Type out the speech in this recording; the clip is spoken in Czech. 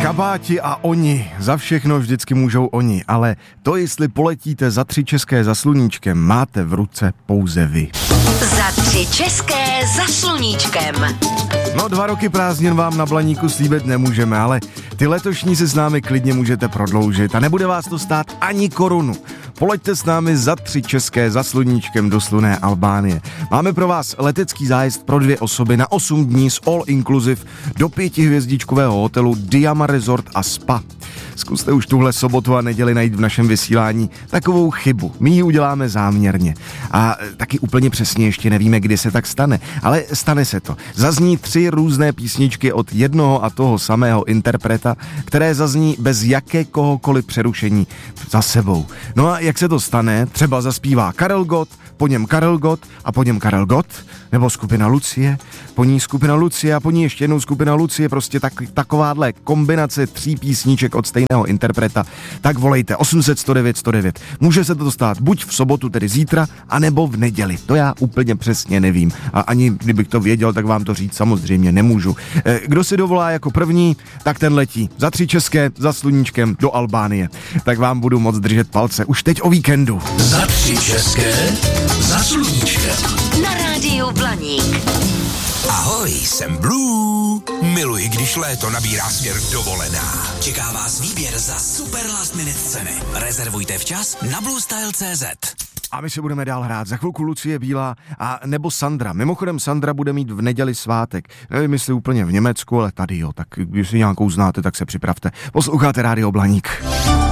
Kabáti a oni, za všechno vždycky můžou oni, ale to, jestli poletíte za 3 české za sluníčkem, máte v ruce pouze vy. Za 3 české za sluníčkem. No 2 roky prázdnin vám na Blaníku slíbit nemůžeme, ale ty letošní si s námi klidně můžete prodloužit a nebude vás to stát ani korunu. Poleďte s námi za 3 české za sluníčkem do slunné Albánie. Máme pro vás letecký zájezd pro 2 osoby na 8 dní s all inclusive do 5hvězdičkového hotelu Diama Resort a Spa. Zkuste už tuhle sobotu a neděli najít v našem vysílání takovou chybu. My ji uděláme záměrně. A taky úplně přesně ještě nevíme, kdy se tak stane. Ale stane se to. Zazní 3 různé písničky od jednoho a toho samého interpreta, které zazní bez jakéhokoliv přerušení za sebou. No a jak se to stane? Třeba zaspívá Karel Gott, po něm Karel Gott a po něm Karel Gott, nebo skupina Lucie, po ní skupina Lucie a po ní ještě jednou skupina Lucie, prostě takováhle kombinace 3 písniček od stejného interpreta, tak volejte 800 109 109. Může se to stát buď v sobotu, tedy zítra, anebo v neděli. To já úplně přesně nevím. A ani kdybych to věděl, tak vám to říct samozřejmě nemůžu. Kdo si dovolá jako první, tak ten letí za 3 české za sluníčkem do Albánie. Tak vám budu moc držet palce. Už teď o víkendu. Za 3 české za sluníčkem. Na rádiu Blaník. Ahoj, jsem Blue. Miluji, když léto nabírá směr dovolená. Čeká vás výběr za super last minute ceny. Rezervujte včas na bluestyle.cz. A my se budeme dál hrát. Za chvilku Lucie Bílá a nebo Sandra. Mimochodem Sandra bude mít v neděli svátek. Nevím, jestli úplně v Německu, ale tady jo. Tak když si nějakou znáte, tak se připravte. Posloucháte Rádio Blaník.